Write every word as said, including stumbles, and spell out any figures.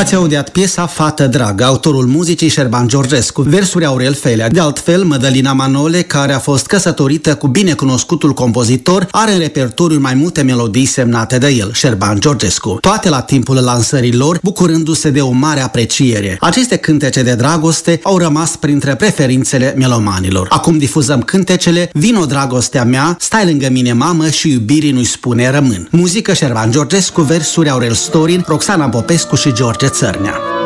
Ați audiat piesa Fată dragă, autorul muzicii Șerban Georgescu, versuri Aurel Felea. De altfel, Mădălina Manole, care a fost căsătorită cu binecunoscutul compozitor, are în repertoriu mai multe melodii semnate de el, Șerban Georgescu, toate la timpul lansării lor, bucurându-se de o mare apreciere. Aceste cântece de dragoste au rămas printre preferințele melomanilor. Acum difuzăm cântecele Vino dragostea mea, Stai lângă mine mamă și Iubirii nu-i spune rămân. Muzică Șerban Georgescu, versuri Aurel Storin, Roxana Popescu și George Țărnea.